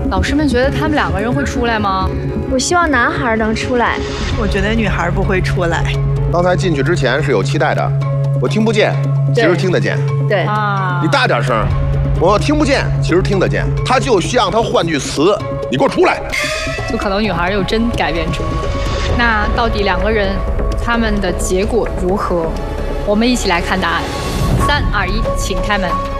老师们觉得他们2个人会出来吗？ 我希望男孩能出来。 我觉得女孩不会出来。 刚才进去之前是有期待的，我听不见，其实听得见。 对啊， 你大点声，我听不见，其实听得见。他就像他换句词，你给我出来。 就可能女孩又真改变主意。那到底2个人他们的结果如何？我们一起来看答案。3、2、1，请开门。